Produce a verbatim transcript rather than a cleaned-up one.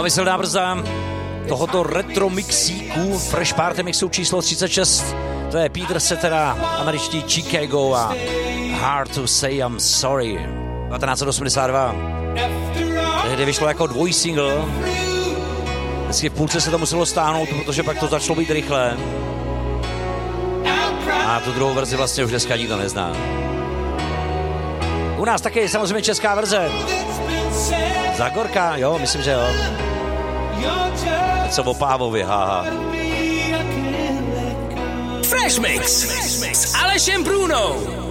Velmi silná brzda tohoto retro mixíku Fresh Party mixu číslo třicet šest. To je Peter Cetera, američtí Chicago a Hard to Say I'm Sorry. devatenáct set osmdesát dva. Tehdy vyšlo jako dvojí single. Vždycky v půlce se to muselo stáhnout, protože pak to začalo být rychle. A tu druhou verzi vlastně už dneska nikdo nezná. U nás taky samozřejmě česká verze. Zagorka, jo, myslím, že jo. Co o Pávovi, haha. Fresh Mix s Alešem Brunou.